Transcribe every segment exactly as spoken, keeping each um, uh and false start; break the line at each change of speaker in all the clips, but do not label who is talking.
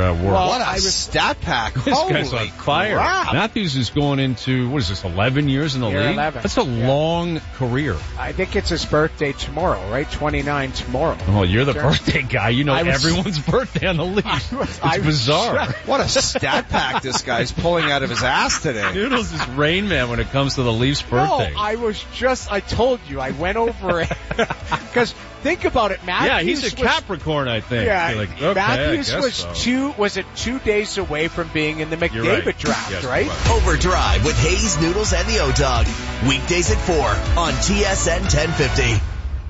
uh, work.
Well,
What a
I was,
stat pack.
This
Holy
guy's on fire.
crap.
Matthews is going into, what is this, eleven years in the
Year
league?
eleven.
That's a
Yeah.
long career.
I think it's his birthday tomorrow, right? twenty-nine tomorrow.
Oh, you're the
Sure.
birthday guy. You know
I was-
everyone's birthday on the league.
I was-
It's
I was-
bizarre.
What a stat pack this guy's pulling out of his ass today.
Noodles is Rain Man when it comes to the Leafs' birthday.
No, I was just, I told you, I went over it. Because think about it, Matthews
yeah, he's a
was,
Capricorn, I think.
Yeah,
You're like, okay,
Matthews
I guess
was
so.
two, was it two days away from being in the
You're
McDavid
right.
draft,
Yes,
right?
right.
Overdrive with Hayes, Noodles, and the O-Dog. Weekdays at four on T S N ten fifty.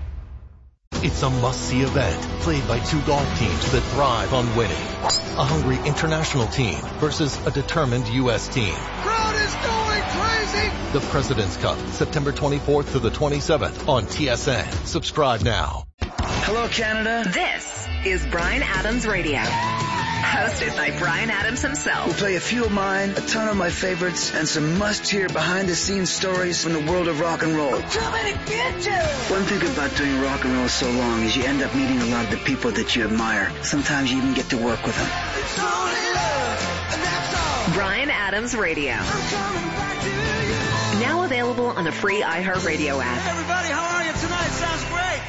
It's a must-see event played by two golf teams that thrive on winning. A hungry international team versus a determined U S team.
Crowd is going crazy!
The President's Cup, September twenty-fourth to the twenty-seventh on T S N. Subscribe now.
Hello, Canada.
This is Bryan Adams Radio. Hosted by Bryan Adams himself.
We'll play a few of mine, a ton of my favorites, and some must-hear behind-the-scenes stories from the world of rock and roll. Too many bitches! One thing about doing rock and roll so long is you end up meeting a lot of the people that you admire. Sometimes you even get to work with them. It's only love, and that's all.
Bryan Adams Radio.
I'm coming back to you.
Now available on the free iHeartRadio app.
Everybody, how are you tonight? Sounds great.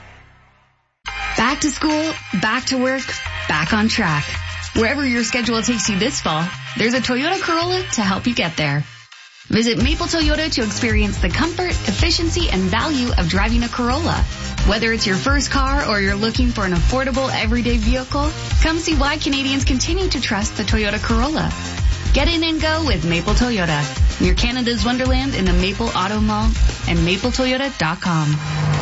Back to school, back to work, back on track. Wherever your schedule takes you this fall, there's a Toyota Corolla to help you get there. Visit Maple Toyota to experience the comfort, efficiency, and value of driving a Corolla. Whether it's your first car or you're looking for an affordable everyday vehicle, come see why Canadians continue to trust the Toyota Corolla. Get in and go with Maple Toyota, near Canada's Wonderland in the Maple Auto Mall and maple toyota dot com.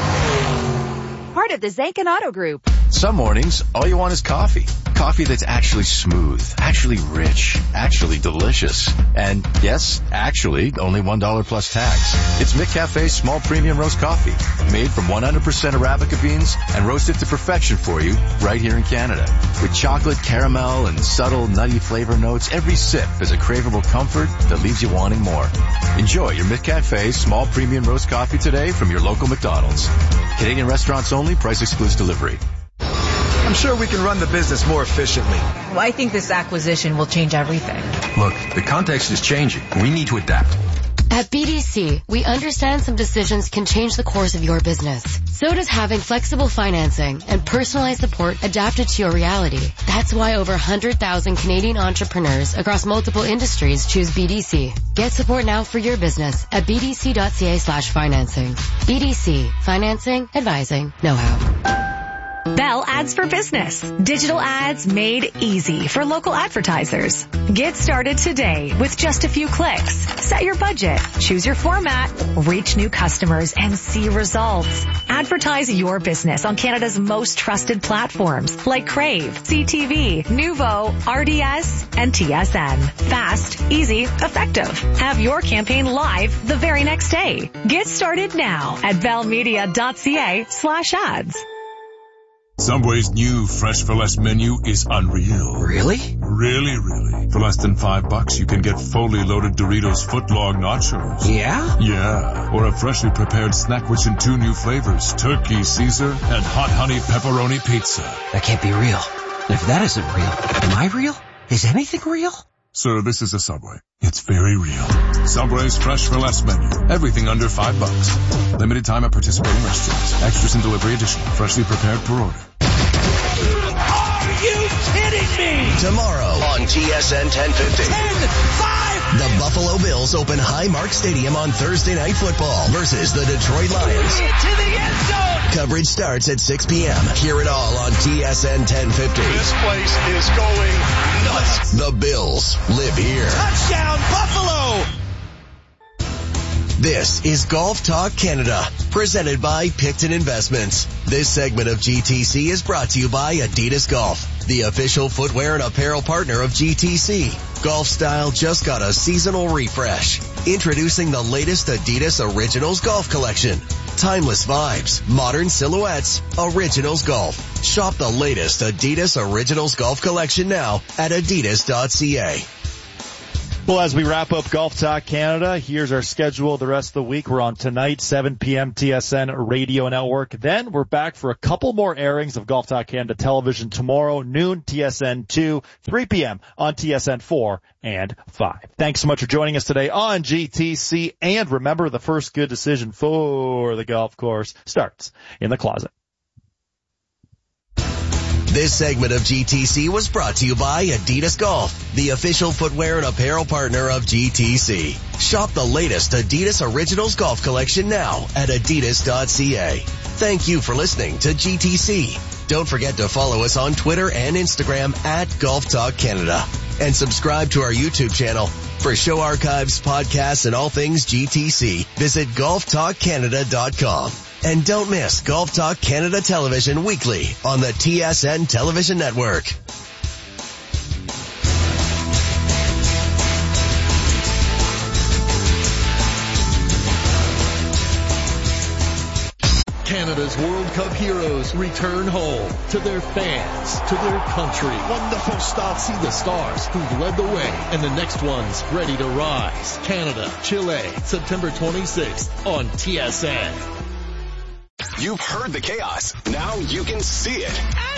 Part of the Zankin Auto Group.
Some mornings, all you want is coffee. Coffee that's actually smooth, actually rich, actually delicious. And yes, actually, only one dollar plus tax. It's McCafe's small premium roast coffee, made from one hundred percent Arabica beans and roasted to perfection for you right here in Canada. With chocolate, caramel, and subtle nutty flavor notes, every sip is a craveable comfort that leaves you wanting more. Enjoy your McCafe small premium roast coffee today from your local McDonald's. Canadian restaurants only, price excludes delivery.
I'm sure we can run the business more efficiently.
Well, I think this acquisition will change everything.
Look, the context is changing. We need to adapt.
At B D C, we understand some decisions can change the course of your business. So does having flexible financing and personalized support adapted to your reality. That's why over one hundred thousand Canadian entrepreneurs across multiple industries choose B D C. Get support now for your business at bdc.ca slash financing. B D C. Financing, advising, know-how.
Bell Ads for Business. Digital ads made easy for local advertisers. Get started today with just a few clicks. Set your budget, choose your format, reach new customers, and see results. Advertise your business on Canada's most trusted platforms like Crave, C T V, Nuvo, R D S, and T S N. Fast, easy, effective. Have your campaign live the very next day. Get started now at bellmedia.ca slash ads.
Subway's new Fresh for Less menu is unreal.
Really?
Really, really. For less than five bucks, you can get fully loaded Doritos footlong nachos.
Yeah?
Yeah. Or a freshly prepared snack which in two new flavors, turkey Caesar and hot honey pepperoni pizza.
That can't be real. If that isn't real, am I real? Is anything real?
Sir, this is a Subway. It's very real. Subway's Fresh for Less menu. Everything under five bucks. Limited time at participating restaurants. Extras and delivery additional. Freshly prepared per order.
Are you kidding me?
Tomorrow on T S N ten fifty.
ten, five.
The Buffalo Bills open Highmark Stadium on Thursday Night Football versus the Detroit Lions.
Into the end zone.
Coverage starts at six p.m. Hear it all on T S N ten fifty.
This place is going nuts.
The Bills live here.
Touchdown, Buffalo.
This is Golf Talk Canada, presented by Picton Investments. This segment of G T C is brought to you by Adidas Golf, the official footwear and apparel partner of G T C. Golf style just got a seasonal refresh. Introducing the latest Adidas Originals Golf Collection. Timeless vibes, modern silhouettes, Originals Golf. Shop the latest Adidas Originals Golf Collection now at adidas dot c a.
Well, as we wrap up Golf Talk Canada, here's our schedule the rest of the week. We're on tonight, seven p.m. T S N Radio Network. Then we're back for a couple more airings of Golf Talk Canada television tomorrow, noon T S N two, three p.m. on T S N four and five. Thanks so much for joining us today on G T C. And remember, the first good decision for the golf course starts in the closet.
This segment of G T C was brought to you by Adidas Golf, the official footwear and apparel partner of G T C. Shop the latest Adidas Originals golf collection now at adidas dot c a. Thank you for listening to G T C. Don't forget to follow us on Twitter and Instagram at Golf Talk Canada. And subscribe to our YouTube channel. For show archives, podcasts, and all things G T C, visit golf talk canada dot com. And don't miss Golf Talk Canada Television weekly on the T S N Television Network.
Canada's World Cup heroes return home to their fans, to their country. Wonderful start. See the stars who've led the way and the next one's ready to rise. Canada, Chile, September twenty-sixth on T S N.
You've heard the chaos. Now you can see it.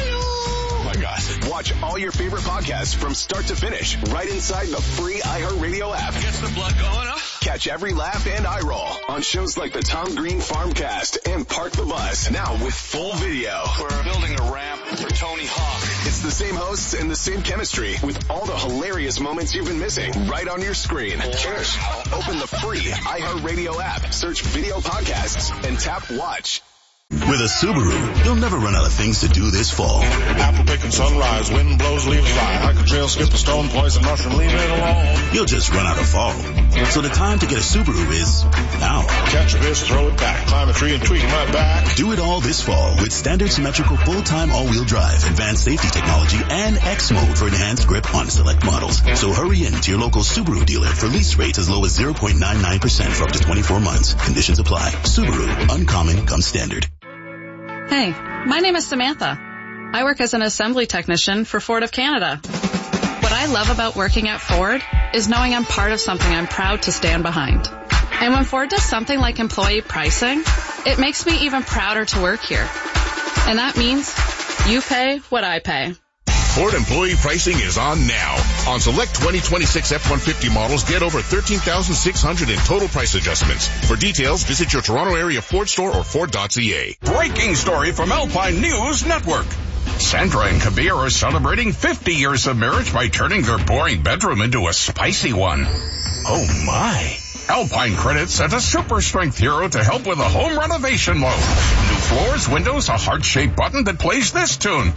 Oh my God. Watch all your favorite podcasts from start to finish right inside the free iHeartRadio app.
Gets the blood going, huh?
Catch every laugh and eye roll on shows like the Tom Green Farmcast and Park the Bus. Now with full video.
We're building a ramp for Tony Hawk.
It's the same hosts and the same chemistry with all the hilarious moments you've been missing right on your screen. Cheers. Open the free iHeartRadio app, search video podcasts, and tap watch.
With a Subaru, you'll never run out of things to do this fall.
Apple picking sunrise, wind blows, leaves fly. Hike a trail, skip a stone, poison mushroom, leave it alone.
You'll just run out of fall. So the time to get a Subaru is now.
Catch a fish, throw it back, climb a tree and tweak my back.
Do it all this fall with standard symmetrical full-time all-wheel drive, advanced safety technology, and X mode for enhanced grip on select models. So hurry in to your local Subaru dealer for lease rates as low as zero point nine nine percent for up to twenty-four months. Conditions apply. Subaru, uncommon comes standard.
Hey, my name is Samantha. I work as an assembly technician for Ford of Canada. What I love about working at Ford is knowing I'm part of something I'm proud to stand behind. And when Ford does something like employee pricing, it makes me even prouder to work here. And that means you pay what I pay.
Ford employee pricing is on now. On select twenty twenty-six F one fifty models, get over thirteen thousand six hundred in total price adjustments. For details, visit your Toronto area Ford store or Ford dot c a.
Breaking story from Alpine News Network. Sandra and Kabir are celebrating fifty years of marriage by turning their boring bedroom into a spicy one. Oh my. Alpine Credit sent a super strength hero to help with a home renovation loan. New floors, windows, a heart-shaped button that plays this tune.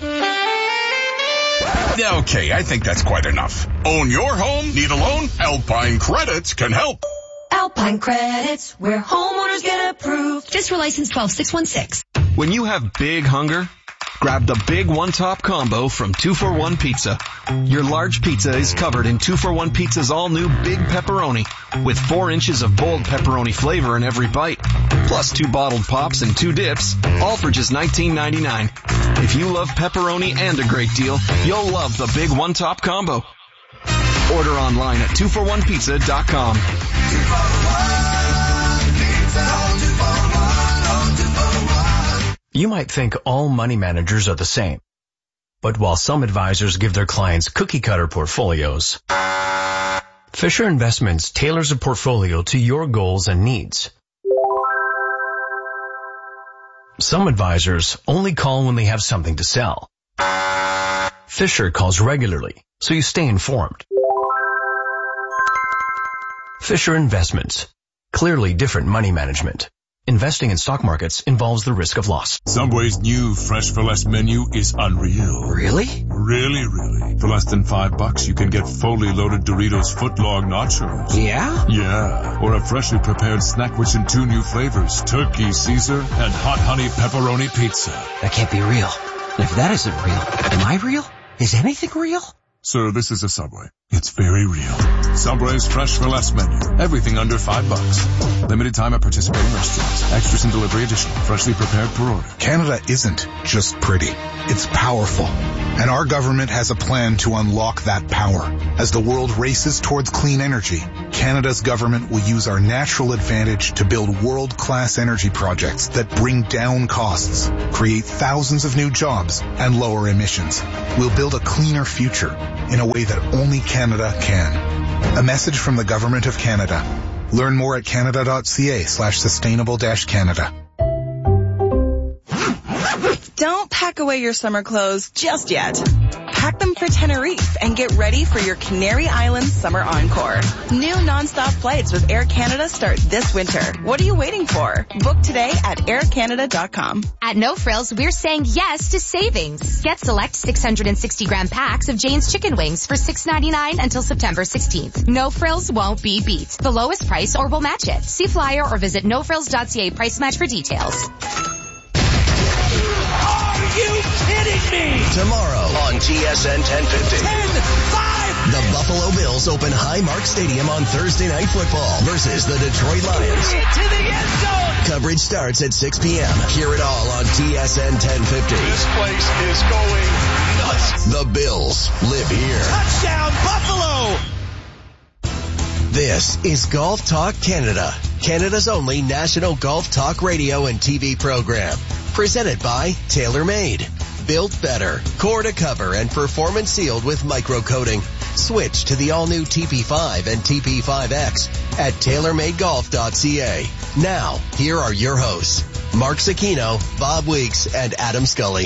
Okay, I think that's quite enough. Own your home? Need a loan? Alpine Credits can help.
Alpine Credits, where homeowners get approved.
Fisher license twelve six one six.
When you have big hunger, grab the Big One Top Combo from two for one Pizza. Your large pizza is covered in two for one Pizza's all-new Big Pepperoni, with four inches of bold pepperoni flavor in every bite, plus two bottled pops and two dips, all for just nineteen ninety-nine. If you love pepperoni and a great deal, you'll love the Big One Top Combo. Order online at two for one pizza dot com.
You might think all money managers are the same. But while some advisors give their clients cookie-cutter portfolios, Fisher Investments tailors a portfolio to your goals and needs. Some advisors only call when they have something to sell. Fisher calls regularly, so you stay informed. Fisher Investments. Clearly different money management. Investing in stock markets involves the risk of loss.
Subway's new Fresh for Less menu is unreal.
Really?
Really, really. For less than five bucks, you can get fully loaded Doritos footlong nachos.
Yeah?
Yeah. Or a freshly prepared snack rich in two new flavors, turkey Caesar and hot honey pepperoni pizza.
That can't be real. And if that isn't real, am I real? Is anything real?
Sir, this is a Subway. It's very real. Subway's fresh for less menu. Everything under five bucks. Limited time at participating restaurants. Extras and delivery additional. Freshly prepared per order.
Canada isn't just pretty. It's powerful. And our government has a plan to unlock that power. As the world races towards clean energy, Canada's government will use our natural advantage to build world-class energy projects that bring down costs, create thousands of new jobs, and lower emissions. We'll build a cleaner future in a way that only Canada can. A message from the Government of Canada. Learn more at canada.ca slash sustainable dash Canada.
Don't pack away your summer clothes just yet. Pack them for Tenerife and get ready for your Canary Islands summer encore. New nonstop flights with Air Canada start this winter. What are you waiting for? Book today at air canada dot com.
At No Frills, we're saying yes to savings. Get select six hundred sixty gram packs of Jane's chicken wings for six ninety-nine until September sixteenth. No Frills won't be beat. The lowest price or we'll match it. See flyer or visit no frills dot c a price match for details.
Are you kidding me?
Tomorrow on T S N ten fifty.
ten five
The Buffalo Bills open Highmark Stadium on Thursday Night Football versus the Detroit Lions.
Into the end zone.
Coverage starts at six p.m. Hear it all on T S N ten fifty.
This place is going nuts.
The Bills live here.
Touchdown, Buffalo!
This is Golf Talk Canada, Canada's only national golf talk radio and T V program. Presented by TaylorMade. Built better, core to cover, and performance sealed with micro-coating. Switch to the all-new T P five and T P five X at tailor made golf dot c a. Now, here are your hosts, Mark Zecchino, Bob Weeks, and Adam Scully.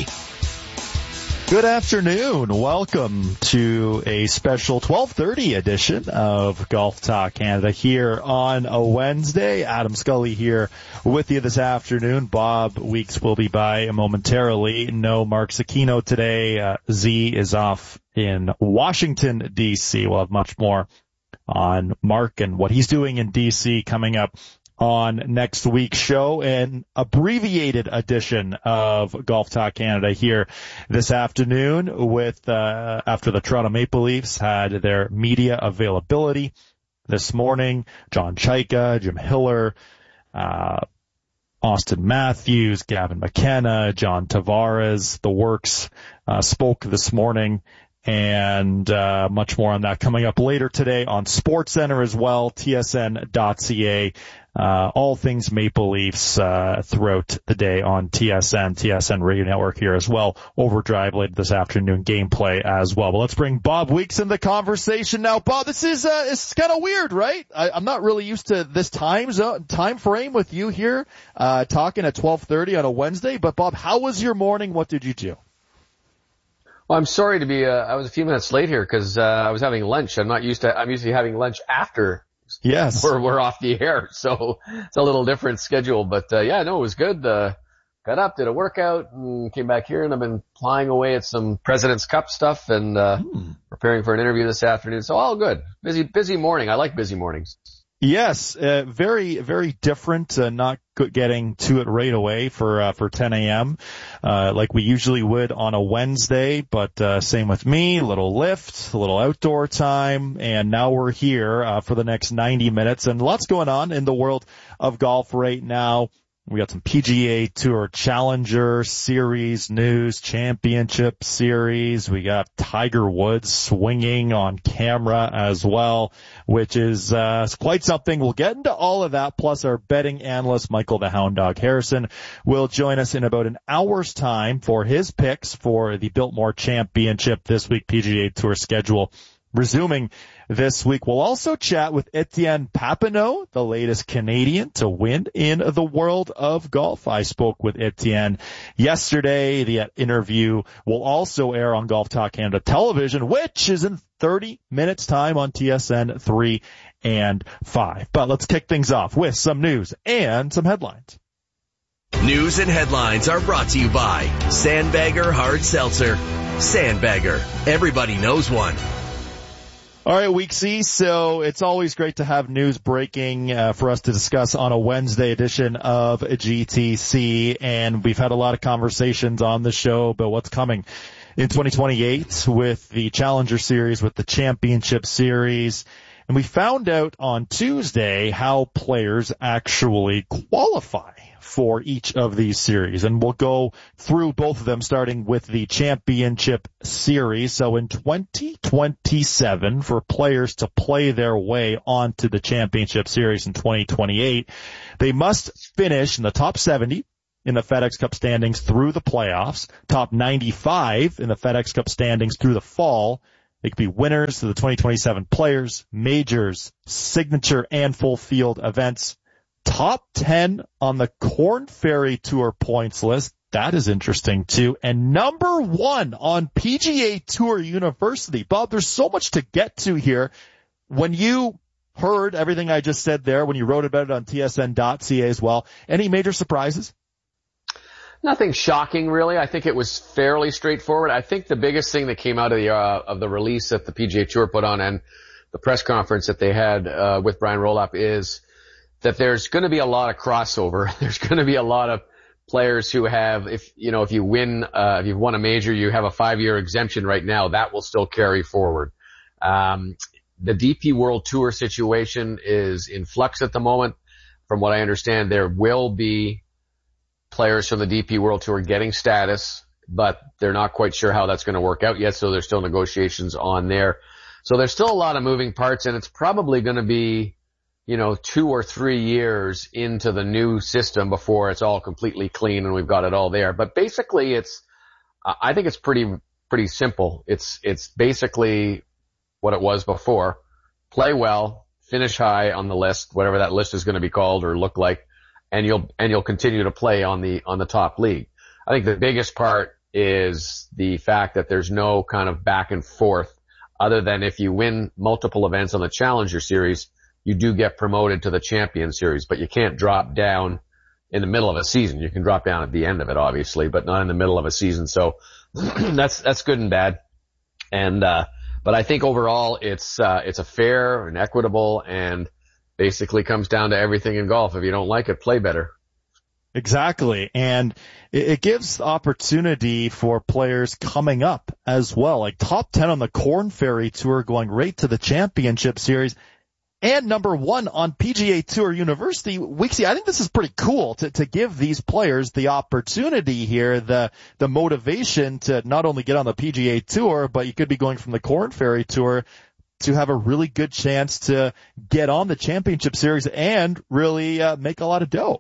Good afternoon. Welcome to a special twelve thirty edition of Golf Talk Canada here on a Wednesday. Adam Scully here with you this afternoon. Bob Weeks will be by momentarily. No Mark Zecchino today. Uh, Z is off in Washington, D C. We'll have much more on Mark and what he's doing in D C coming up on next week's show, an abbreviated edition of Golf Talk Canada here this afternoon with, uh, after the Toronto Maple Leafs had their media availability this morning. John Chaika, Jim Hiller, uh, Austin Matthews, Gavin McKenna, John Tavares, the works, uh, spoke this morning. And uh much more on that coming up later today on SportsCenter as well, T S N dot c a. Uh all things Maple Leafs uh throughout the day on T S N, T S N Radio Network here as well. Overdrive later this afternoon, gameplay as well. But let's bring Bob Weeks in the conversation now. Bob, this is uh it's kind of weird, right? I, I'm not really used to this time zone, time frame with you here uh talking at twelve thirty on a Wednesday. But Bob, how was your morning? What did you do?
Well, I'm sorry to be, uh, I was a few minutes late here because, uh, I was having lunch. I'm not used to, I'm usually having lunch after.
Yes.
We're, we're off the air. So it's a little different schedule, but, uh, yeah, no, it was good. Uh, got up, did a workout and came back here and I've been plying away at some President's Cup stuff and, uh, hmm. preparing for an interview this afternoon. So all good. Busy, busy morning. I like busy mornings.
Yes, uh, very, very different, uh, not getting to it right away for, uh, for ten a.m., uh, like we usually would on a Wednesday, but, uh, same with me, a little lift, a little outdoor time, and now we're here, uh, for the next ninety minutes, and lots going on in the world of golf right now. We got some P G A Tour Challenger Series news, Championship Series. We got Tiger Woods swinging on camera as well, which is uh quite something. We'll get into all of that, plus our betting analyst, Michael the Hound Dog Harrison, will join us in about an hour's time for his picks for the Biltmore Championship this week, P G A Tour schedule resuming this week. We'll also chat with Etienne Papineau, the latest Canadian to win in the world of golf. I spoke with Etienne yesterday. The interview will also air on Golf Talk Canada television, which is in thirty minutes time on T S N three and five. But let's kick things off with some news and some headlines.
News and headlines are brought to you by Sandbagger Hard Seltzer. Sandbagger. Everybody knows one.
All right, Weeksy. So it's always great to have news breaking uh, for us to discuss on a Wednesday edition of G T C. And we've had a lot of conversations on the show about what's coming in twenty twenty-eight with the Challenger Series, with the Championship Series. And we found out on Tuesday how players actually qualify for each of these series. And we'll go through both of them, starting with the Championship Series. So in twenty twenty-seven, for players to play their way onto the Championship Series in twenty twenty-eight, they must finish in the top seventy in the FedEx Cup standings through the playoffs, top ninety-five in the FedEx Cup standings through the fall. They could be winners of the twenty twenty-seven Players, Majors, Signature, and Full Field events. Top ten on the Korn Ferry Tour points list. That is interesting too. And number one on P G A Tour University. Bob, there's so much to get to here. When you heard everything I just said there, when you wrote about it on T S N dot C A as well, any major surprises?
Nothing shocking, really. I think it was fairly straightforward. I think the biggest thing that came out of the uh, of the release that the P G A Tour put on and the press conference that they had uh, with Brian Roloff is that there's going to be a lot of crossover. There's going to be a lot of players who have, if you know, if you win, uh, if you've won a major, you have a five-year exemption right now. That will still carry forward. Um, the D P World Tour situation is in flux at the moment. From what I understand, there will be players from the D P World Tour getting status, but they're not quite sure how that's going to work out yet, so there's still negotiations on there. So there's still a lot of moving parts, and it's probably going to be, you know, two or three years into the new system before it's all completely clean and we've got it all there. But basically it's, I think it's pretty, pretty simple. It's, it's basically what it was before. Play well, finish high on the list, whatever that list is going to be called or look like, and you'll, and you'll continue to play on the, on the top league. I think the biggest part is the fact that there's no kind of back and forth other than if you win multiple events on the Challenger Series, you do get promoted to the Champion Series, but you can't drop down in the middle of a season. You can drop down at the end of it, obviously, but not in the middle of a season. So that's, that's good and bad. And, uh, but I think overall it's, uh, it's a fair and equitable and basically comes down to everything in golf. If you don't like it, play better.
Exactly. And it gives opportunity for players coming up as well, like top ten on the Korn Ferry Tour going right to the Championship Series and number one on P G A Tour University. Weeksy, I think this is pretty cool to, to give these players the opportunity here, the, the motivation to not only get on the P G A Tour, but you could be going from the Korn Ferry Tour to have a really good chance to get on the Championship Series and really uh, make a lot of dough.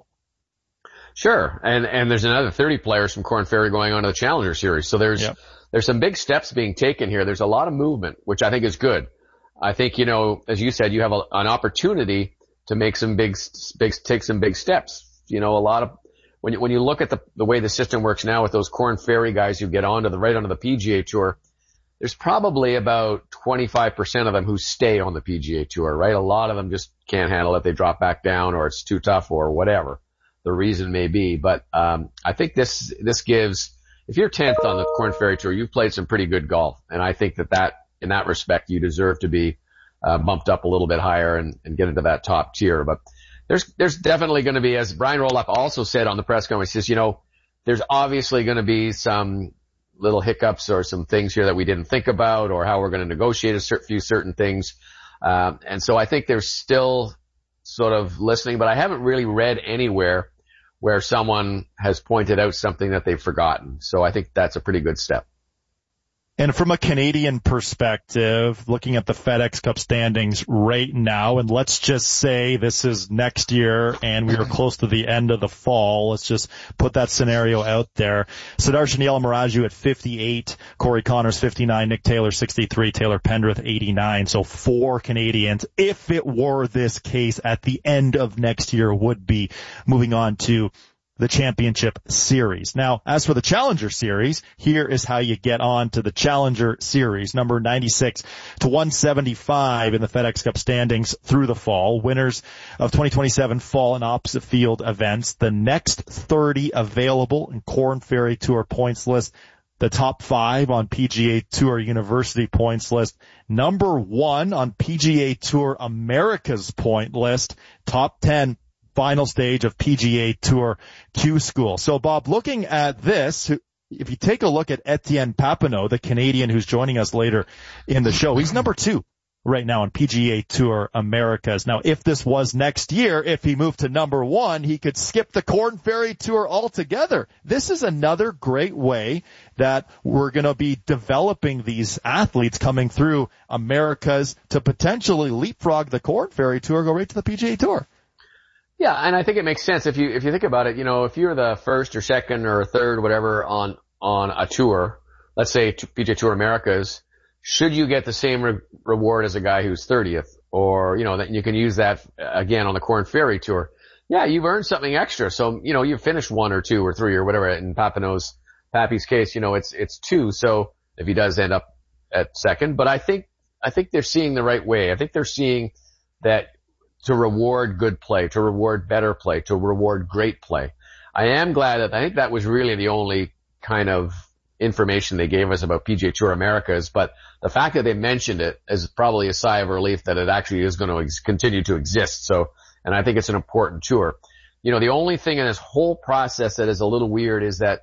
Sure. And, and there's another thirty players from Korn Ferry going on to the Challenger Series. So there's, yep. there's some big steps being taken here. There's a lot of movement, which I think is good. I think, you know, as you said, you have a, an opportunity to make some big, big, take some big steps. You know, a lot of, when you, when you look at the, the way the system works now with those Korn Ferry guys who get onto the, right onto the P G A Tour, there's probably about twenty-five percent of them who stay on the P G A Tour, right? A lot of them just can't handle it. They drop back down or it's too tough or whatever the reason may be. But, um, I think this, this gives, if you're tenth on the Korn Ferry Tour, you've played some pretty good golf. And I think that that, in that respect, you deserve to be, uh, bumped up a little bit higher and, and get into that top tier. But there's, there's definitely going to be, as Brian Roloff also said on the press conference, he says, you know, there's obviously going to be some little hiccups or some things here that we didn't think about or how we're going to negotiate a certain few certain things. Um, and so I think they're still sort of listening, but I haven't really read anywhere where someone has pointed out something that they've forgotten. So I think that's a pretty good step.
And from a Canadian perspective, looking at the FedEx Cup standings right now, and let's just say this is next year and we are close to the end of the fall. Let's just put that scenario out there. Sudarshan Yalamaraju at fifty-eight, Corey Connors fifty-nine, Nick Taylor sixty-three, Taylor Pendrith eighty-nine. So four Canadians, if it were this case at the end of next year, would be moving on to the Championship Series. Now, as for the Challenger Series, here is how you get on to the Challenger Series. Number ninety-six to one seventy-five in the FedEx Cup standings through the fall. Winners of twenty twenty-seven fall and opposite field events. The next thirty available in Korn Ferry Tour points list. The top five on P G A Tour University points list. Number one on P G A Tour America's point list. Top ten final stage of P G A Tour Q School. So, Bob, looking at this, if you take a look at Etienne Papineau, the Canadian who's joining us later in the show, he's number two right now on P G A Tour Americas. Now, if this was next year, if he moved to number one, he could skip the Korn Ferry Tour altogether. This is another great way that we're going to be developing these athletes coming through Americas to potentially leapfrog the Korn Ferry Tour, go right to the P G A Tour.
Yeah, and I think it makes sense if you if you think about it. You know, if you're the first or second or third, whatever, on on a tour, let's say P G A Tour Americas, should you get the same re- reward as a guy who's thirtieth? Or, you know, that you can use that again on the Korn Ferry Tour. Yeah, you've earned something extra. So, you know, you've finished one or two or three or whatever. In Papineau's, Pappy's case, you know, it's, it's two. So if he does end up at second, but I think, I think they're seeing the right way. I think they're seeing that to reward good play, to reward better play, to reward great play. I am glad that I think that was really the only kind of information they gave us about P G A Tour Americas, but the fact that they mentioned it is probably a sigh of relief that it actually is going to ex- continue to exist. So, and I think it's an important tour. You know, the only thing in this whole process that is a little weird is that,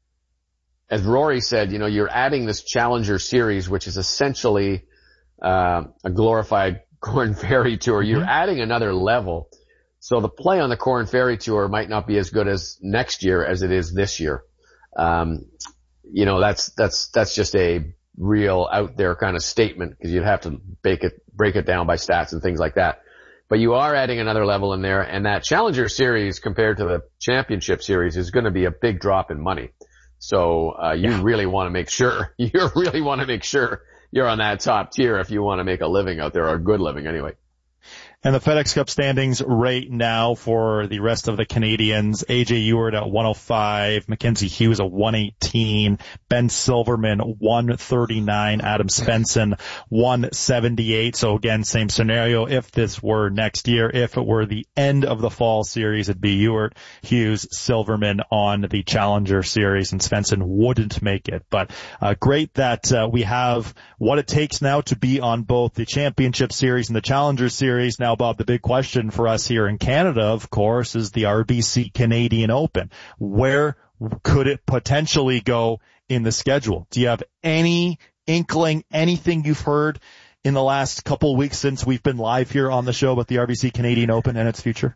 as Rory said, you know, you're adding this Challenger Series, which is essentially uh, a glorified Korn Ferry Tour. You're mm-hmm. adding another level. So the play on the Korn Ferry Tour might not be as good as next year as it is this year. Um, you know, that's, that's, that's just a real out there kind of statement because you'd have to break it, break it down by stats and things like that. But you are adding another level in there, and that Challenger Series compared to the Championship Series is going to be a big drop in money. So, uh, you yeah. really want to make sure, you really want to make sure you're on that top tier if you want to make a living out there, or a good living anyway.
And the FedEx Cup standings right now for the rest of the Canadians: A J Ewart at one oh five, Mackenzie Hughes at one eighteen, Ben Silverman one thirty-nine, Adam Svensson one seventy-eight. So again, same scenario. If this were next year, if it were the end of the fall series, it'd be Ewart, Hughes, Silverman on the Challenger Series, and Svensson wouldn't make it. But uh, great that uh, we have what it takes now to be on both the Championship Series and the Challenger Series. Now, Bob, the big question for us here in Canada, of course, is the R B C Canadian Open. Where could it potentially go in the schedule? Do you have any inkling, anything you've heard in the last couple of weeks since we've been live here on the show about the R B C Canadian Open and its future?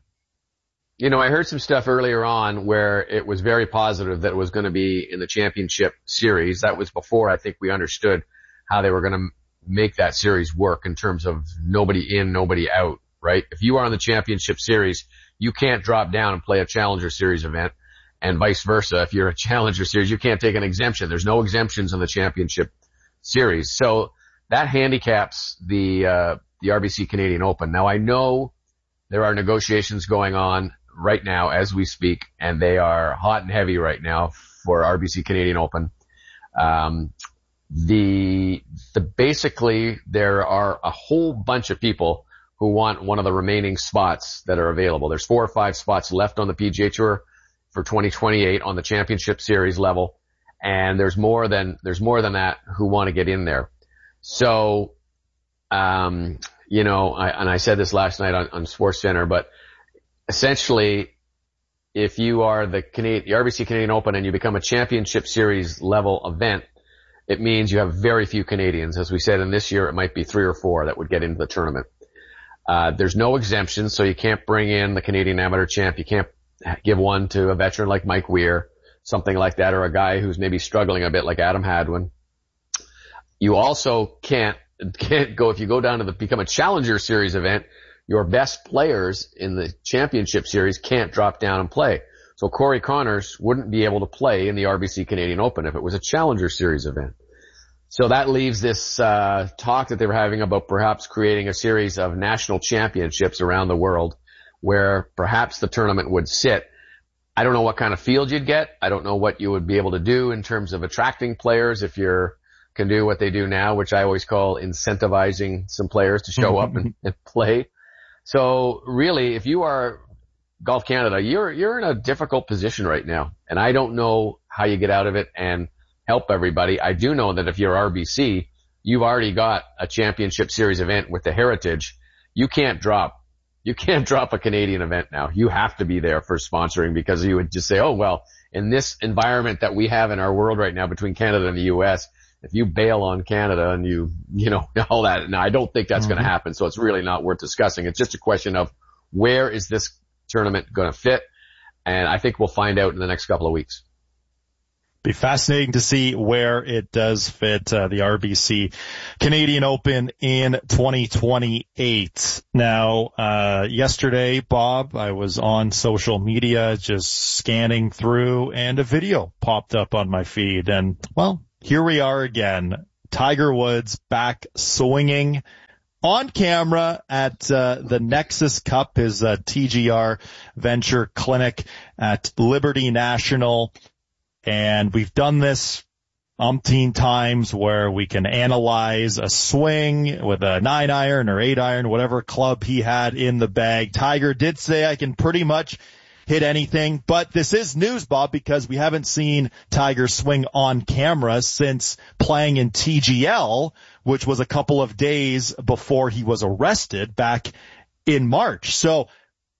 You know, I heard some stuff earlier on where it was very positive that it was going to be in the Championship Series. That was before I think we understood how they were going to make that series work in terms of nobody in, nobody out. Right? If you are on the Championship Series, you can't drop down and play a Challenger Series event, and vice versa. If you're a Challenger Series, you can't take an exemption. There's no exemptions on the Championship Series. So that handicaps the, uh, the R B C Canadian Open. Now, I know there are negotiations going on right now as we speak, and they are hot and heavy right now for R B C Canadian Open. Um, the, the, basically there are a whole bunch of people who want one of the remaining spots that are available. There's four or five spots left on the P G A Tour for twenty twenty-eight on the Championship Series level, and there's more than there's more than that who want to get in there. So, um, you know, I, and I said this last night on, on SportsCenter, but essentially, if you are the Canadian, the R B C Canadian Open and you become a Championship Series level event, it means you have very few Canadians. As we said, in this year, it might be three or four that would get into the tournament. Uh, there's no exemptions, so you can't bring in the Canadian Amateur Champ. You can't give one to a veteran like Mike Weir, something like that, or a guy who's maybe struggling a bit like Adam Hadwin. You also can't, can't go, if you go down to the, become a Challenger Series event, your best players in the Championship Series can't drop down and play. So Corey Connors wouldn't be able to play in the R B C Canadian Open if it was a Challenger Series event. So that leaves this uh talk that they were having about perhaps creating a series of national championships around the world where perhaps the tournament would sit. I don't know what kind of field you'd get. I don't know what you would be able to do in terms of attracting players if you can do what they do now, which I always call incentivizing some players to show up and, and play. So really, if you are Golf Canada, you're you're in a difficult position right now, and I don't know how you get out of it and help everybody. I do know that if you're R B C, you've already got a Championship Series event with the Heritage. You can't drop, you can't drop a Canadian event now. You have to be there for sponsoring because you would just say, oh, well, in this environment that we have in our world right now between Canada and the U S, if you bail on Canada and you, you know, all that, now I don't think that's mm-hmm. going to happen. So it's really not worth discussing. It's just a question of where is this tournament going to fit? And I think we'll find out in the next couple of weeks.
Be fascinating to see where it does fit, uh, the R B C Canadian Open in twenty twenty-eight. Now, uh, yesterday, Bob, I was on social media just scanning through and a video popped up on my feed. And, well, here we are again. Tiger Woods back swinging on camera at uh, the Nexus Cup, his uh, T G R Venture Clinic at Liberty National. And we've done this umpteen times where we can analyze a swing with a nine iron or eight iron, whatever club he had in the bag. Tiger did say I can pretty much hit anything, but this is news, Bob, because we haven't seen Tiger swing on camera since playing in T G L, which was a couple of days before he was arrested back in March. So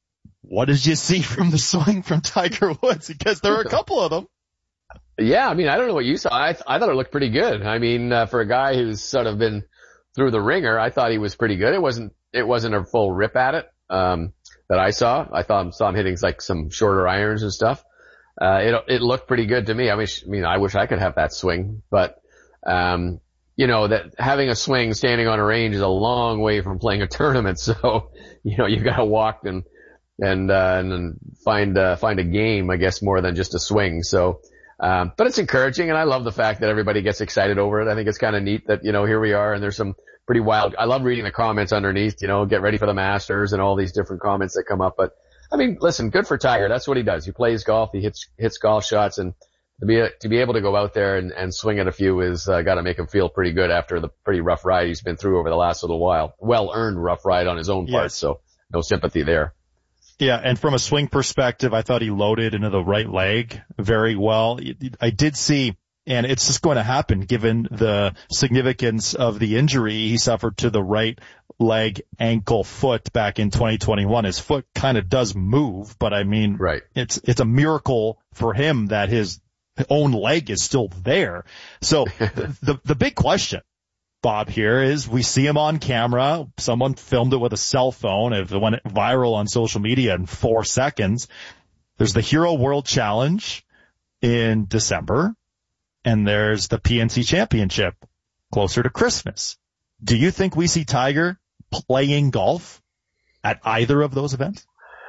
what did you see from the swing from Tiger Woods? Because there are a couple of them.
Yeah, I mean, I don't know what you saw. I th- I thought it looked pretty good. I mean, uh, for a guy who's sort of been through the ringer, I thought he was pretty good. It wasn't it wasn't a full rip at it um, that I saw. I thought saw him hitting like some shorter irons and stuff. Uh, it it looked pretty good to me. I wish, I mean, I wish I could have that swing, but um, you know that having a swing standing on a range is a long way from playing a tournament. So you know you got to walk and and uh, and find uh, find a game, I guess, more than just a swing. So. Um, but it's encouraging, and I love the fact that everybody gets excited over it. I think it's kind of neat that, you know, here we are, and there's some pretty wild, I love reading the comments underneath, you know, get ready for the Masters and all these different comments that come up. But, I mean, listen, good for Tiger. That's what he does. He plays golf, he hits, hits golf shots, and to be, to be able to go out there and, and swing at a few is, uh, gotta make him feel pretty good after the pretty rough ride he's been through over the last little while. Well-earned rough ride on his own part, yes. So no sympathy there.
Yeah, and from a swing perspective, I thought he loaded into the right leg very well. I did see, and it's just going to happen given the significance of the injury he suffered to the right leg, ankle, foot back in twenty twenty-one. His foot kind of does move, but I mean,
right.
it's it's a miracle for him that his own leg is still there. So the, the the big question, Bob, here is we see him on camera. Someone filmed it with a cell phone. It went viral on social media in four seconds. There's the Hero World Challenge in December, and there's the P N C Championship closer to Christmas. Do you think we see Tiger playing golf at either of those events?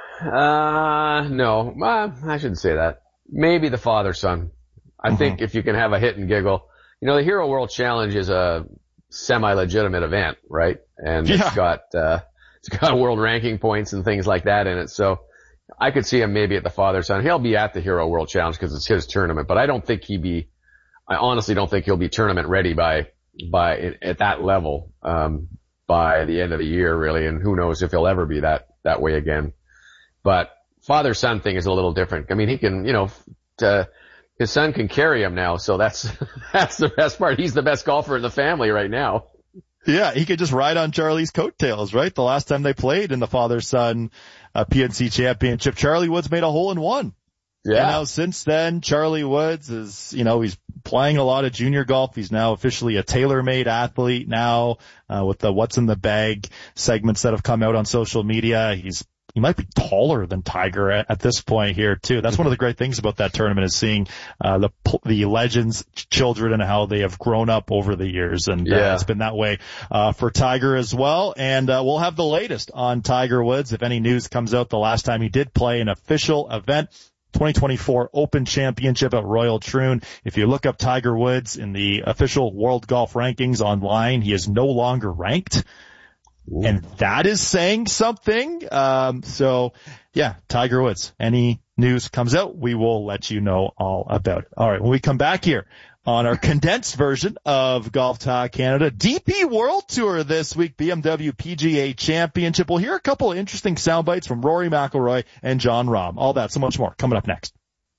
Uh, no. Uh, I shouldn't say that. Maybe the father-son. I mm-hmm. think if you can have a hit and giggle. You know, the Hero World Challenge is a semi-legitimate event, right? And yeah. it's got, uh, it's got world ranking points and things like that in it. So I could see him maybe at the father-son. He'll be at the Hero World Challenge because it's his tournament, but I don't think he'd be, I honestly don't think he'll be tournament ready by, by, at that level, um, by the end of the year, really. And who knows if he'll ever be that, that way again. But father-son thing is a little different. I mean, he can, you know, to, his son can carry him now, so that's that's the best part. He's the best golfer in the family right now.
Yeah, he could just ride on Charlie's coattails, right? The last time they played in the father-son uh, P N C Championship, Charlie Woods made a hole in one. Yeah. And now since then, Charlie Woods is, you know, he's playing a lot of junior golf. He's now officially a TaylorMade athlete now uh, with the What's in the Bag segments that have come out on social media. He's He might be taller than Tiger at, at this point here too. That's one of the great things about that tournament is seeing uh, the the legends' children and how they have grown up over the years, and
yeah.
uh, it's been that way uh, for Tiger as well. And uh, we'll have the latest on Tiger Woods if any news comes out. The last time he did play an official event, twenty twenty-four Open Championship at Royal Troon. If you look up Tiger Woods in the official World Golf Rankings online, he is no longer ranked. Ooh. And that is saying something. Um, so yeah, Tiger Woods, any news comes out, we will let you know all about it. All right. When we come back here on our condensed version of Golf Talk Canada, D P World Tour this week, B M W P G A Championship. We'll hear a couple of interesting sound bites from Rory McIlroy and Jon Rahm. All that, so much more coming up next.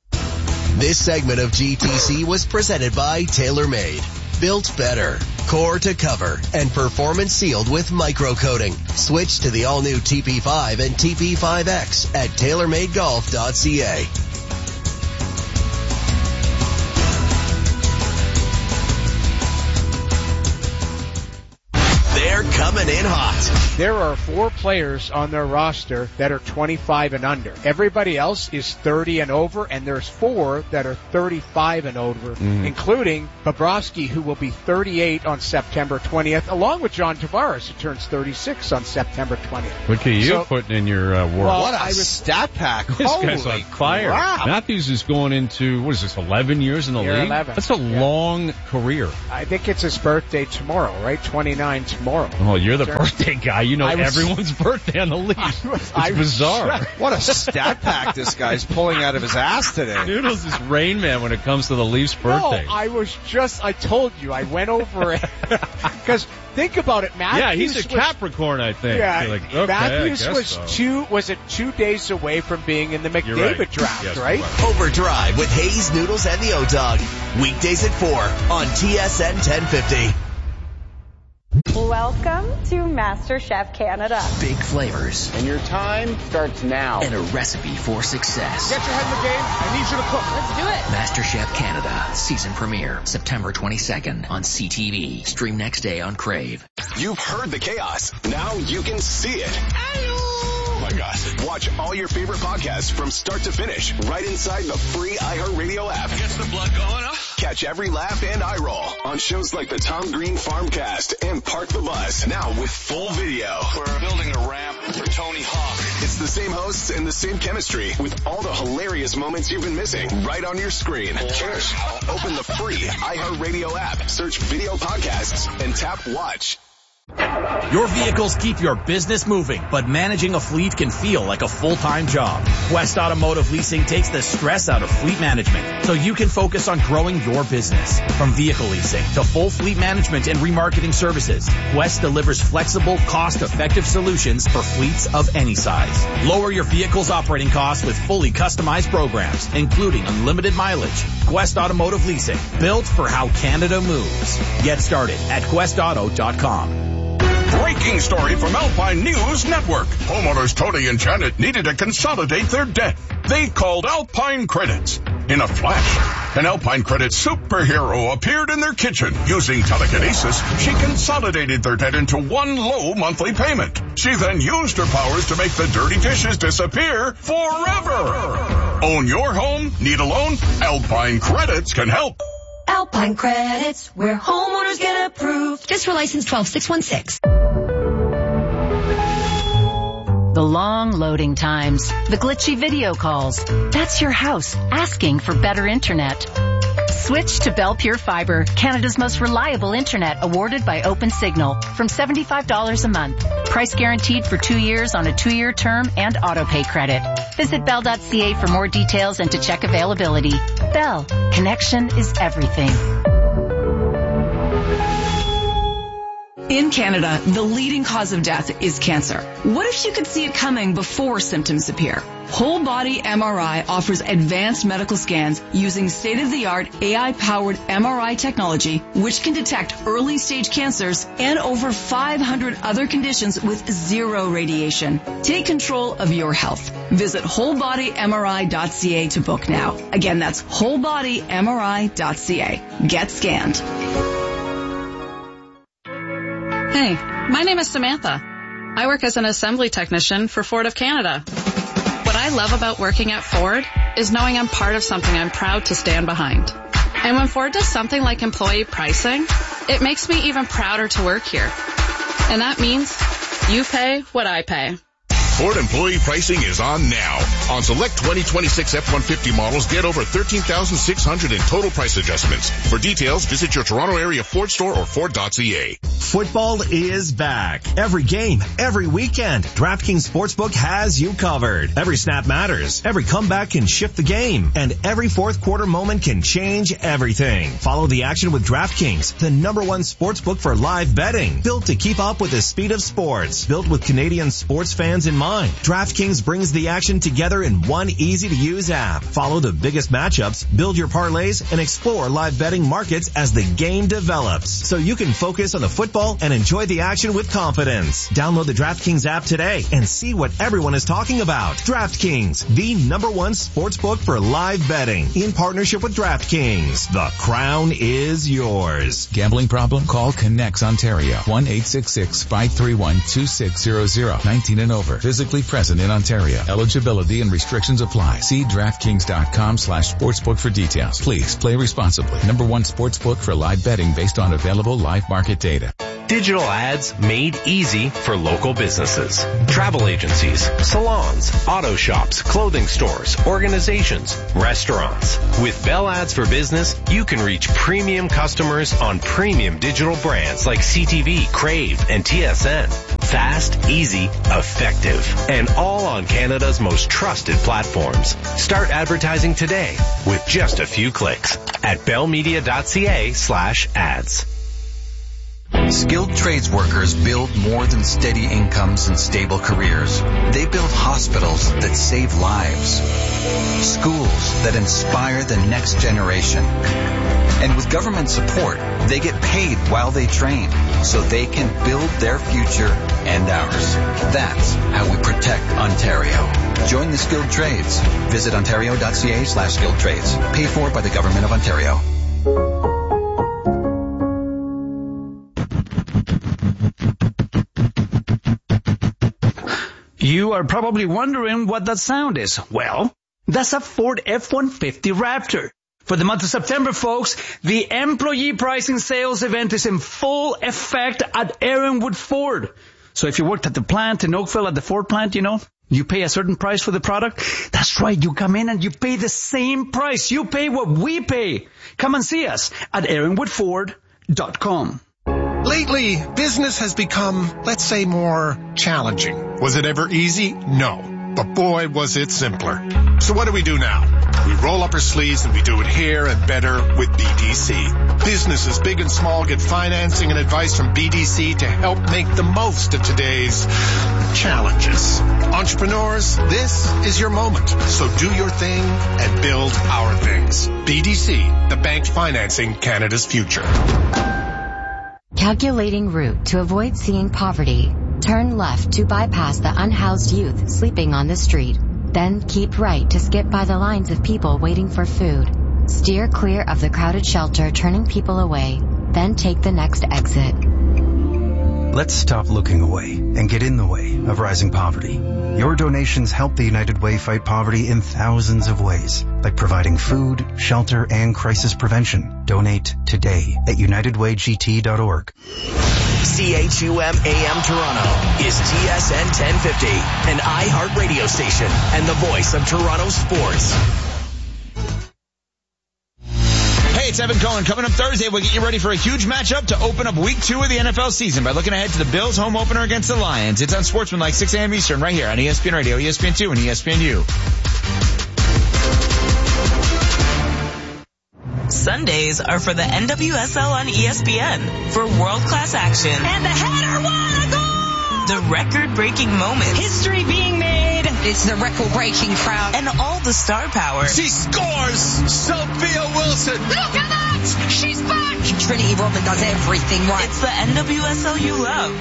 This segment of G T C was presented by TaylorMade. Built better, core to cover, and performance sealed with microcoating. Switch to the all-new T P five and T P five X at taylor made golf dot c a. coming in hot.
There are four players on their roster that are twenty-five and under. Everybody else is thirty and over, and there's four that are thirty-five and over, mm. including Bobrovsky, who will be thirty-eight on September twentieth, along with John Tavares, who turns thirty-six on September twentieth.
Look at you
so,
putting in your uh, work.
Well,
what a
I was,
stat pack.
This
Holy
guy's on fire.
crap.
Matthews is going into, what is this, eleven years in the
Year
league?
eleven.
That's a
yeah.
long career.
I think it's his birthday tomorrow, right? twenty-nine tomorrow.
Oh, you're the birthday guy. You know
was,
everyone's birthday on the Leafs.
I was,
it's
I
bizarre.
What a stat pack this guy's pulling out of his ass today.
Noodles is Rain Man when it comes to the Leafs' birthday.
No, I was just, I told you, I went over it. Because think about it, Matthews.
Yeah, he's a
was,
Capricorn, I think.
Yeah,
like, okay,
Matthews
I guess
was
so.
two, was it two days away from being in the McDavid
right.
draft,
yes,
right?
right?
Overdrive with Hayes, Noodles, and the O-Dog. Weekdays at four on T S N ten fifty.
Welcome to MasterChef Canada.
Big flavors.
And your time starts now.
And a recipe for success.
Get your head in the game. I need you to cook.
Let's do it.
MasterChef Canada. Season premiere. September twenty-second on C T V. Stream next day on Crave.
You've heard the chaos. Now you can see it. Oh my God. Watch all your favorite podcasts from start to finish right inside the free iHeartRadio app.
Gets the blood going up.
Catch every laugh and eye roll on shows like the Tom Green Farmcast and Park the Bus. Now with full video.
We're building a ramp for Tony Hawk.
It's the same hosts and the same chemistry with all the hilarious moments you've been missing right on your screen. Cheers. Open the free iHeartRadio app, search video podcasts, and tap watch.
Your vehicles keep your business moving, but managing a fleet can feel like a full-time job. Quest Automotive Leasing takes the stress out of fleet management so you can focus on growing your business. From vehicle leasing to full fleet management and remarketing services, Quest delivers flexible, cost-effective solutions for fleets of any size. Lower your vehicle's operating costs with fully customized programs, including unlimited mileage. Quest Automotive Leasing, built for how Canada moves. Get started at quest auto dot com.
Breaking story from Alpine News Network. Homeowners Tony and Janet needed to consolidate their debt. They called Alpine Credits. In a flash, an Alpine Credits superhero appeared in their kitchen. Using telekinesis, she consolidated their debt into one low monthly payment. She then used her powers to make the dirty dishes disappear forever. Own your home? Need a loan? Alpine Credits can help.
Alpine Credits, where homeowners get approved.
Just for license twelve six one six.
The long loading times, the glitchy video calls. That's your house asking for better internet. Switch to Bell Pure Fiber, Canada's most reliable internet, awarded by OpenSignal, from seventy-five dollars a month. Price guaranteed for two years on a two-year term and auto-pay credit. Visit bell dot c a for more details and to check availability. Bell, connection is everything.
In Canada, the leading cause of death is cancer. What if you could see it coming before symptoms appear? Whole Body M R I offers advanced medical scans using state-of-the-art A I-powered M R I technology, which can detect early-stage cancers and over five hundred other conditions with zero radiation. Take control of your health. Visit whole body M R I dot c a to book now. Again, that's whole body M R I dot c a. Get scanned.
Hey, my name is Samantha. I work as an assembly technician for Ford of Canada. What I love about working at Ford is knowing I'm part of something I'm proud to stand behind. And when Ford does something like employee pricing, it makes me even prouder to work here. And that means you pay what I pay.
Ford employee pricing is on now. On select twenty twenty-six F one fifty models, get over thirteen thousand six hundred in total price adjustments. For details, visit your Toronto area Ford store or Ford dot c a.
Football is back. Every game, every weekend, DraftKings Sportsbook has you covered. Every snap matters. Every comeback can shift the game. And every fourth quarter moment can change everything. Follow the action with DraftKings, the number one sportsbook for live betting. Built to keep up with the speed of sports. Built with Canadian sports fans in mind. online. DraftKings brings the action together in one easy-to-use app. Follow the biggest matchups, build your parlays, and explore live betting markets as the game develops, so you can focus on the football and enjoy the action with confidence. Download the DraftKings app today and see what everyone is talking about. DraftKings, the number one sportsbook for live betting, in partnership with DraftKings. The crown is yours.
Gambling problem? Call Connects Ontario. one eight six six, five three one, two six zero zero. nineteen and over. Physically present in Ontario. Eligibility and restrictions apply. See DraftKings.com slash sportsbook for details. Please play responsibly. Number one sportsbook for live betting based on available live market data.
Digital ads made easy for local businesses. Travel agencies, salons, auto shops, clothing stores, organizations, restaurants. With Bell Ads for Business, you can reach premium customers on premium digital brands like C T V, Crave, and T S N. Fast, easy, effective, and all on Canada's most trusted platforms. Start advertising today with just a few clicks at bellmedia.ca slash ads.
Skilled trades workers build more than steady incomes and stable careers. They build hospitals that save lives, schools that inspire the next generation. And with government support, they get paid while they train, so they can build their future and ours. That's how we protect Ontario. Join the skilled trades. Visit ontario.ca slash skilled trades. Paid for by the Government of Ontario.
You are probably wondering what that sound is. Well, that's a Ford F one fifty Raptor. For the month of September, folks, the employee pricing sales event is in full effect at Aaronwood Ford. So if you worked at the plant in Oakville at the Ford plant, you know, you pay a certain price for the product. That's right. You come in and you pay the same price. You pay what we pay. Come and see us at aaronwood ford dot com.
Lately, business has become, let's say, more challenging. Was it ever easy? No. But boy, was it simpler. So what do we do now? We roll up our sleeves and we do it here and better with B D C. Businesses big and small get financing and advice from B D C to help make the most of today's challenges. Entrepreneurs, this is your moment. So do your thing and build our things. B D C, the bank financing Canada's future.
Calculating route to avoid seeing poverty. Turn left to bypass the unhoused youth sleeping on the street. Then keep right to skip by the lines of people waiting for food. Steer clear of the crowded shelter turning people away. Then take the next exit.
Let's stop looking away and get in the way of rising poverty. Your donations help the United Way fight poverty in thousands of ways, like providing food, shelter, and crisis prevention. Donate today at united way g t dot org.
C H U M A M Toronto is T S N ten fifty, an iHeart radio station and the voice of Toronto sports.
Hey, it's Evan Cohen. Coming up Thursday, we'll get you ready for a huge matchup to open up week two of the N F L season by looking ahead to the Bills home opener against the Lions. It's on Sportsmanlike, six a.m. Eastern, right here on E S P N Radio, E S P N two, and E S P N U.
Sundays are for the N W S L on E S P N for world-class action.
And the header won a goal!
The record-breaking moments.
History being made. It's the record-breaking crowd.
And all the star power.
She scores! Sophia Wilson!
Look at that! She's back! Trinity Rodman does everything right.
It's the N W S L you love.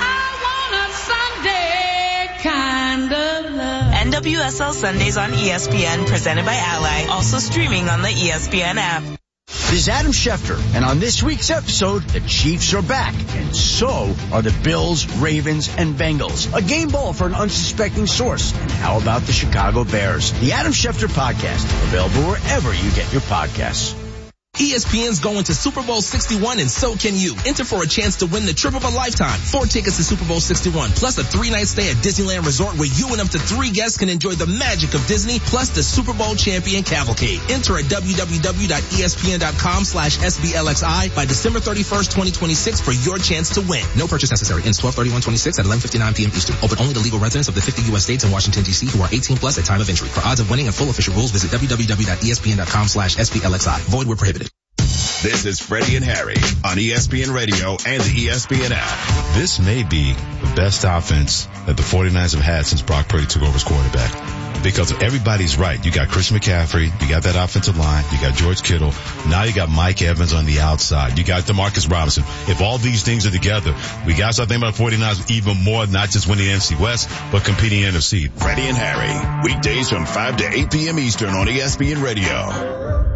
I want a Sunday kind of love.
N W S L Sundays on E S P N, presented by Ally. Also streaming on the E S P N app.
This is Adam Schefter, and on this week's episode, the Chiefs are back, and so are the Bills, Ravens, and Bengals. A game ball for an unsuspecting source. And how about the Chicago Bears? The Adam Schefter Podcast, available wherever you get your podcasts.
E S P N's going to Super Bowl sixty-one, and so can you. Enter for a chance to win the trip of a lifetime. Four tickets to Super Bowl sixty-one, plus a three-night stay at Disneyland Resort where you and up to three guests can enjoy the magic of Disney, plus the Super Bowl champion cavalcade. Enter at w w w dot e s p n dot com slash s b l x i by December thirty-first, twenty twenty-six for your chance to win. No purchase necessary. Ends twelve thirty-one twenty-six at eleven fifty-nine p.m. Eastern. Open only to legal residents of the fifty U S states and Washington, D C who are eighteen plus at time of entry. For odds of winning and full official rules, visit w w w dot e s p n dot com slash s b l x i. Void where prohibited.
This is Freddie and Harry on E S P N Radio and the E S P N app.
This may be the
best offense that the 49ers have had since Brock Purdy took over as quarterback. Because everybody's right. You got Christian McCaffrey. You got that offensive line. You got George Kittle. Now you got Mike Evans on the outside. You got DeMarcus Robinson. If all these things are together, we got to start thinking about the 49ers even more, not just winning the N F C West, but competing in the N F C.
Freddie and Harry, weekdays from five to eight p.m. Eastern on E S P N Radio.